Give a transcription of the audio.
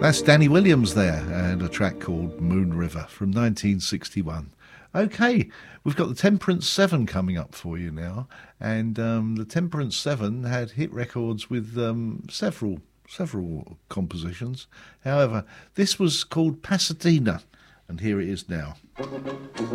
That's Danny Williams there, and a track called Moon River from 1961. Okay, we've got the Temperance 7 coming up for you now, and the Temperance 7 had hit records with several compositions. However, this was called Pasadena, and here it is now.